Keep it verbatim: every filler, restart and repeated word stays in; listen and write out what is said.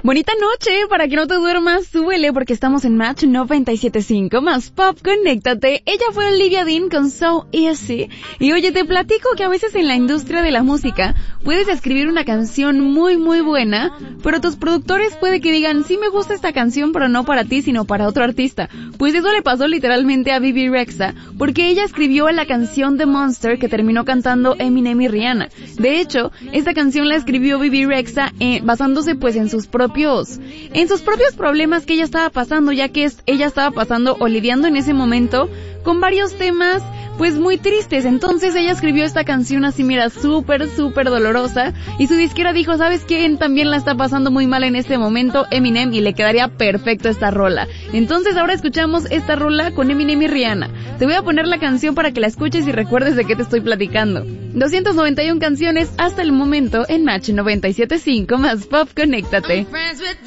Bonita noche, para que no te duermas, súbele porque estamos en Match noventa y siete punto cinco, más pop, conéctate. Ella fue Olivia Dean con So Easy. Y oye, te platico que a veces en la industria de la música puedes escribir una canción muy muy buena, pero tus productores puede que digan, sí me gusta esta canción, pero no para ti, sino para otro artista. Pues eso le pasó literalmente a Bebe Rexha, porque ella escribió la canción The Monster que terminó cantando Eminem y Rihanna. De hecho, esta canción la escribió Bebe Rexha eh, basándose pues en sus propios en sus propios problemas que ella estaba pasando, ya que es, ella estaba pasando o lidiando en ese momento con varios temas pues muy tristes. Entonces ella escribió esta canción así, mira, súper, súper dolorosa, y su disquera dijo, ¿sabes quién también la está pasando muy mal en este momento? Eminem, y le quedaría perfecto esta rola. Entonces ahora escuchamos esta rola con Eminem y Rihanna. Te voy a poner la canción para que la escuches y recuerdes de qué te estoy platicando. doscientas noventa y una canciones hasta el momento en Match noventa y siete punto cinco, más pop, conéctate.